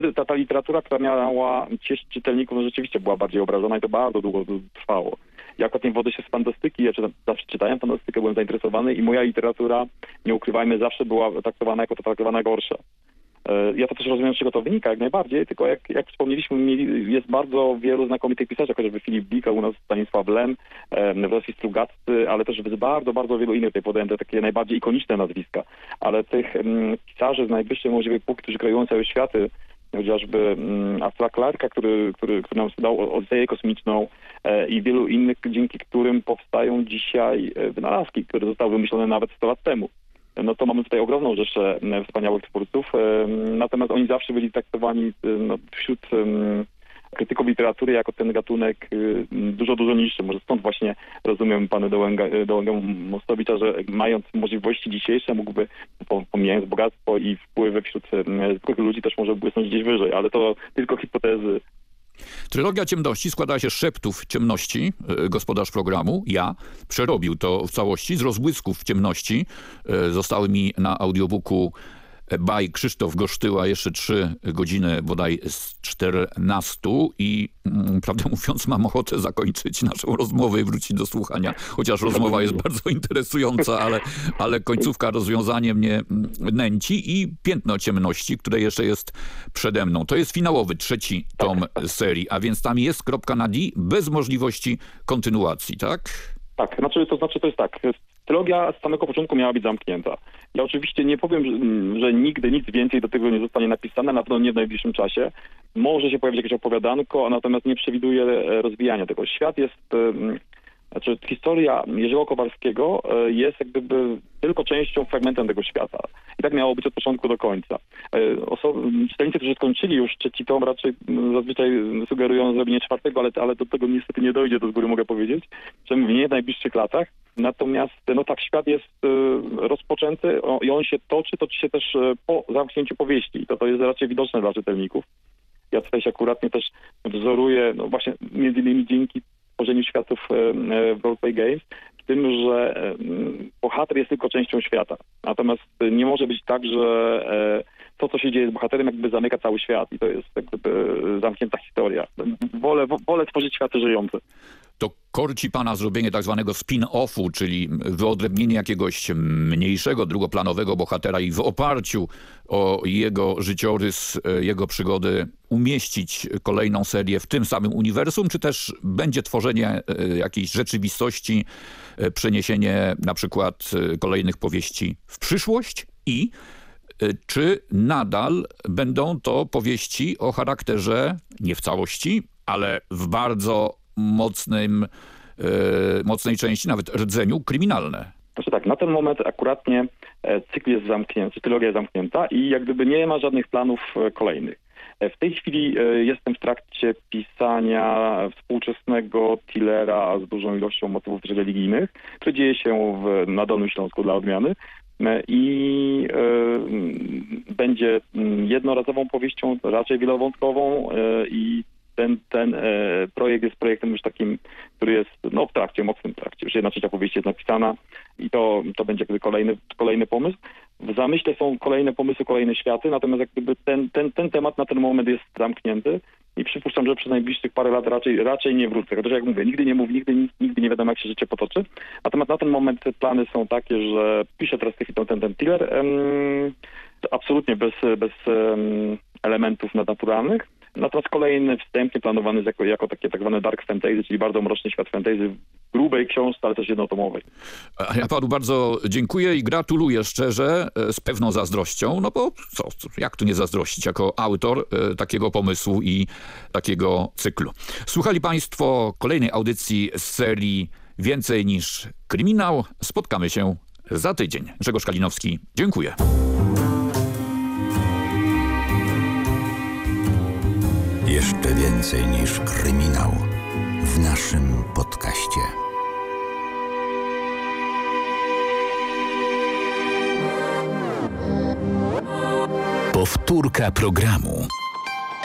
Ta literatura, która miała cieszyć czytelników, no rzeczywiście była bardziej obrażona i to bardzo długo trwało. Ja akurat wodzę się z fantastyki, ja zawsze czytałem fantastykę, byłem zainteresowany i moja literatura, nie ukrywajmy, zawsze była traktowana gorsza. Ja to też rozumiem, z czego to wynika, jak najbardziej, tylko jak wspomnieliśmy, jest bardzo wielu znakomitych pisarzy, chociażby Filip Bika, u nas Stanisław Lem, Wrocław Strugatscy, ale też bardzo, bardzo wielu innych, tutaj podałem te takie najbardziej ikoniczne nazwiska, ale tych pisarzy z najwyższej możliwej półki, którzy kreują całe światy, chociażby Artura Clarka, który nam dał Odyseję kosmiczną i wielu innych, dzięki którym powstają dzisiaj wynalazki, które zostały wymyślone nawet 100 lat temu. No to mamy tutaj ogromną rzeszę wspaniałych twórców, natomiast oni zawsze byli traktowani wśród krytyków literatury jako ten gatunek dużo, dużo niższy. Może stąd właśnie rozumiem pana Dołęga Mostowicza, że mając możliwości dzisiejsze mógłby, pomijając bogactwo i wpływy wśród zwykłych ludzi, też może błysnąć gdzieś wyżej, ale to tylko hipotezy. Trylogia Ciemności składała się z Szeptów Ciemności, gospodarz programu, ja, przerobił to w całości, z Rozbłysków Ciemności. Zostały mi na audiobooku by Krzysztof Gosztyła jeszcze 3 godziny bodaj z 14 i prawdę mówiąc mam ochotę zakończyć naszą rozmowę i wrócić do słuchania, chociaż rozmowa jest bardzo interesująca, ale końcówka, rozwiązanie mnie nęci i Piętno Ciemności, które jeszcze jest przede mną. To jest finałowy 3. tom serii, a więc tam jest kropka na D bez możliwości kontynuacji, tak? Tak, to jest tak. Trylogia z samego początku miała być zamknięta. Ja oczywiście nie powiem, że nigdy nic więcej do tego nie zostanie napisane, na pewno nie w najbliższym czasie. Może się pojawić jakieś opowiadanko, a natomiast nie przewiduję rozwijania tego. Świat jest... historia Jerzego Kowalskiego jest jak gdyby tylko częścią, fragmentem tego świata. I tak miało być od początku do końca. Czytelnicy, którzy skończyli już 3. tom, raczej zazwyczaj sugerują zrobienie 4., ale do tego niestety nie dojdzie, to z góry mogę powiedzieć, przynajmniej nie w najbliższych latach. Natomiast świat jest rozpoczęty i on się toczy się też po zamknięciu powieści. I to jest raczej widoczne dla czytelników. Ja tutaj się akuratnie też wzoruję, właśnie między innymi dzięki tworzeniu światów w Roleplay Games, w tym, że bohater jest tylko częścią świata. Natomiast nie może być tak, że to, co się dzieje z bohaterem, jakby zamyka cały świat i to jest jak gdyby zamknięta historia. Wolę tworzyć światy żyjące. To korci pana zrobienie tak zwanego spin-offu, czyli wyodrębnienie jakiegoś mniejszego, drugoplanowego bohatera i w oparciu o jego życiorys, jego przygody umieścić kolejną serię w tym samym uniwersum, czy też będzie tworzenie jakiejś rzeczywistości, przeniesienie na przykład kolejnych powieści w przyszłość i czy nadal będą to powieści o charakterze nie w całości, ale w bardzo mocnej części, nawet rdzeniu, kryminalne? Znaczy tak, na ten moment akuratnie cykl jest zamknięty, trylogia jest zamknięta i jak gdyby nie ma żadnych planów kolejnych. W tej chwili jestem w trakcie pisania współczesnego thrillera z dużą ilością motywów też religijnych, który dzieje się na Dolnym Śląsku dla odmiany i będzie jednorazową powieścią, raczej wielowątkową i ten projekt jest projektem już takim, który jest w trakcie, mocnym trakcie. Już 1/3 powieści jest napisana i to będzie jakby kolejny pomysł. W zamyśle są kolejne pomysły, kolejne światy, natomiast jak gdyby ten temat na ten moment jest zamknięty i przypuszczam, że przez najbliższych parę lat raczej nie wrócę. Chociaż jak mówię, nigdy nie mów, nigdy nie wiadomo, jak się życie potoczy. Natomiast na ten moment plany są takie, że piszę teraz ten thriller absolutnie bez elementów nadnaturalnych. Natomiast kolejny wstępnie planowany jest jako takie tak zwane dark fantasy, czyli bardzo mroczny świat fantasy w grubej książce, ale też jednotomowej. Ja panu bardzo dziękuję i gratuluję szczerze, z pewną zazdrością, no bo jak tu nie zazdrościć jako autor takiego pomysłu i takiego cyklu. Słuchali państwo kolejnej audycji z serii Więcej niż kryminał. Spotkamy się za tydzień. Grzegorz Kalinowski, dziękuję. Jeszcze więcej niż kryminał w naszym podcaście. Powtórka programu.